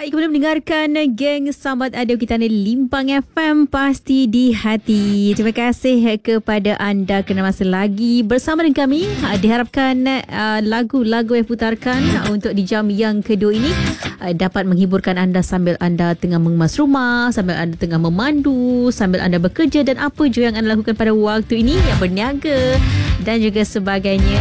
Baik, kemudian mendengarkan geng Sambat Adil kita ni Limpang FM, pasti di hati. Terima kasih kepada anda kerana masih lagi bersama dengan kami. Diharapkan lagu-lagu yang putarkan untuk di jam yang kedua ini dapat menghiburkan anda sambil anda tengah mengemas rumah, sambil anda tengah memandu, sambil anda bekerja dan apa jua yang anda lakukan pada waktu ini, yang berniaga dan juga sebagainya.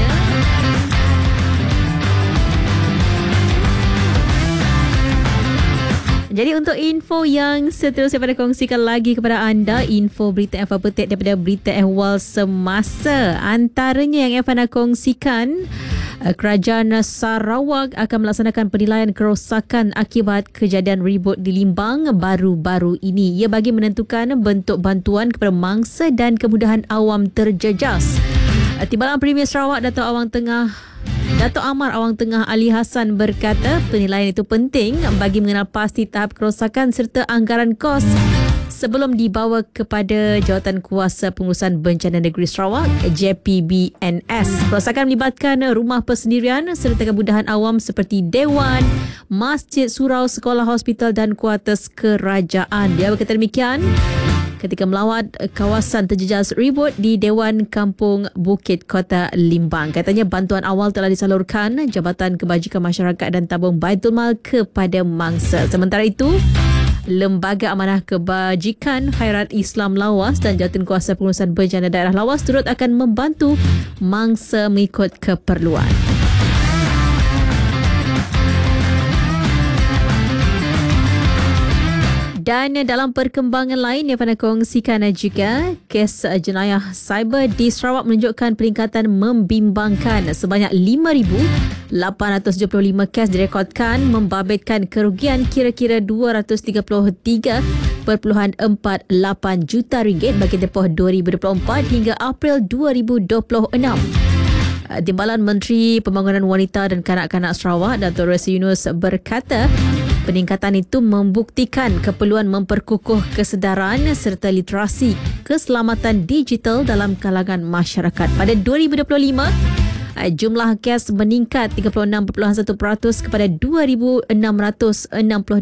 Jadi untuk info yang seterusnya pada kongsikan lagi kepada anda, info berita F petik daripada berita ehwal semasa. Antaranya yang F nak kongsikan, Kerajaan Sarawak akan melaksanakan penilaian kerosakan akibat kejadian ribut di Limbang baru-baru ini. Ia bagi menentukan bentuk bantuan kepada mangsa dan kemudahan awam terjejas. Timbalan Premier Sarawak Dato' Amar Awang Tengah Ali Hassan berkata penilaian itu penting bagi mengenal pasti tahap kerosakan serta anggaran kos sebelum dibawa kepada Jawatan Kuasa Pengurusan Bencana Negeri Sarawak JPBNS. Kerosakan melibatkan rumah persendirian serta kemudahan awam seperti dewan, masjid, surau, sekolah, hospital dan kuartus kerajaan. Dia berkata demikian ketika melawat kawasan terjejas ribut di Dewan Kampung Bukit Kota Limbang. Katanya bantuan awal telah disalurkan Jabatan Kebajikan Masyarakat dan Tabung Baitul Mal kepada mangsa. Sementara itu, Lembaga Amanah Kebajikan Khairat Islam Lawas dan Jawatan Kuasa Pengurusan Bencana Daerah Lawas turut akan membantu mangsa mengikut keperluan. Dan dalam perkembangan lain yang pernah kongsikan juga, kes jenayah cyber di Sarawak menunjukkan peningkatan membimbangkan. Sebanyak 5,875 kes direkodkan membabitkan kerugian kira-kira RM233.48 juta bagi tempoh 2024 hingga April 2026. Timbalan Menteri Pembangunan Wanita dan Kanak-kanak Sarawak, Dato' Resi Yunus berkata, peningkatan itu membuktikan keperluan memperkukuh kesedaran serta literasi keselamatan digital dalam kalangan masyarakat. Pada 2025, jumlah kes meningkat 36.1% kepada 2,662